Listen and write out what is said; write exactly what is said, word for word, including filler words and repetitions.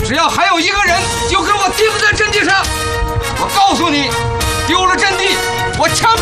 只要还有一个人，就给我钉在阵地上。我告诉你，丢了阵地，我枪毙